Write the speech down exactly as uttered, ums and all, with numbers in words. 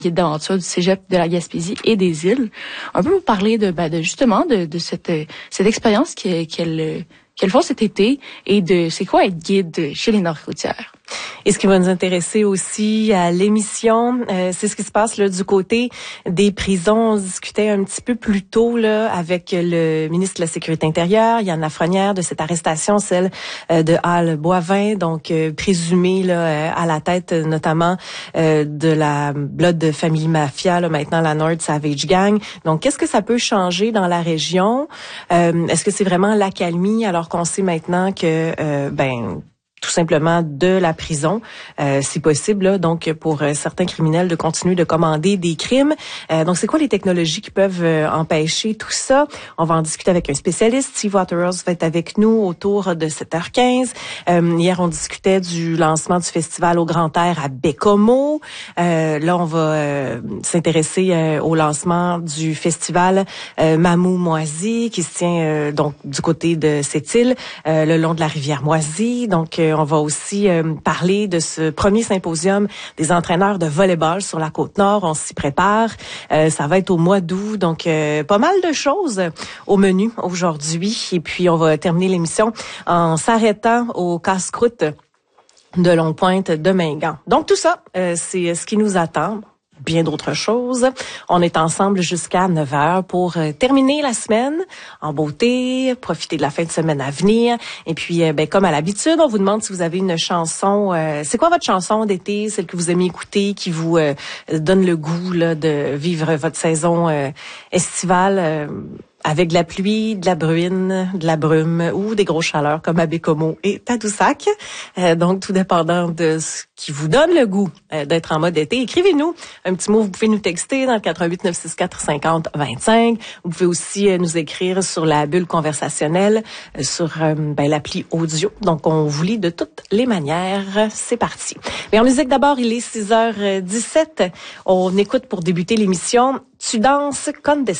guide d'aventure du Cégep de la Gaspésie et des îles. Un peu pour parler de, ben, de justement de, de cette, cette expérience qu'elles qu'elles font cet été et de c'est quoi être guide chez les Nord-Côtières. Et ce qui va nous intéresser aussi à l'émission, euh, c'est ce qui se passe là du côté des prisons. On discutait un petit peu plus tôt là avec le ministre de la Sécurité intérieure, Yann Lafrenière, de cette arrestation, celle euh, de Al Boivin, donc euh, présumé là euh, à la tête notamment euh, de la Blood Family Mafia, là maintenant la North Savage Gang. Donc qu'est-ce que ça peut changer dans la région? Euh, est-ce que c'est vraiment l'accalmie alors qu'on sait maintenant que euh, ben tout simplement de la prison, euh, si possible, là, donc pour euh, certains criminels de continuer de commander des crimes. Euh, donc, c'est quoi les technologies qui peuvent euh, empêcher tout ça? On va en discuter avec un spécialiste. Steve Waterhouse va être avec nous autour de sept heures quinze. Euh, hier, on discutait du lancement du festival au Grand Air à Baie-Comeau. Euh, là, on va euh, s'intéresser euh, au lancement du festival euh, Mamou Moisy qui se tient euh, donc du côté de cette île, euh, le long de la rivière Moisy. Donc, euh, on va aussi euh, parler de ce premier symposium des entraîneurs de volley-ball sur la Côte-Nord. On s'y prépare. Euh, ça va être au mois d'août. Donc, euh, pas mal de choses au menu aujourd'hui. Et puis, on va terminer l'émission en s'arrêtant au casse-croûte de Longue-Pointe de Mingan. Donc, tout ça, euh, c'est ce qui nous attend. Bien d'autres choses. On est ensemble jusqu'à neuf heures pour euh, terminer la semaine en beauté, profiter de la fin de semaine à venir. Et puis, euh, ben comme à l'habitude, on vous demande si vous avez une chanson. Euh, c'est quoi votre chanson d'été, celle que vous aimez écouter, qui vous euh, donne le goût là, de vivre votre saison euh, estivale euh, avec de la pluie, de la bruine, de la brume ou des grosses chaleurs comme à Baie-Comeau et Tadoussac. Euh, donc, tout dépendant de ce qui vous donne le goût euh, d'être en mode été. Écrivez-nous un petit mot. Vous pouvez nous texter dans le quatre huit neuf six quatre cinquante vingt-cinq. Vous pouvez aussi euh, nous écrire sur la bulle conversationnelle euh, sur euh, ben, l'appli audio. Donc, on vous lit de toutes les manières. C'est parti. Mais en musique d'abord, il est six heures dix-sept. On écoute pour débuter l'émission « Tu danses Condessa ».